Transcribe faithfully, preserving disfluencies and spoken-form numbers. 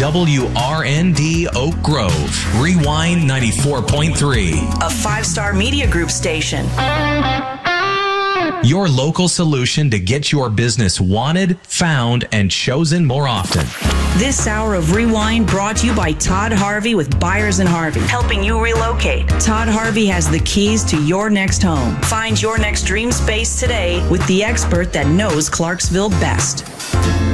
W R N D Oak Grove, Rewind ninety-four point three. A five-star media group station. Your local solution to get your business wanted, found, and chosen more often. This hour of Rewind brought to you by Todd Harvey with Byers and Harvey, helping you relocate. Todd Harvey has the keys to your next home. Find your next dream space today with the expert that knows Clarksville best.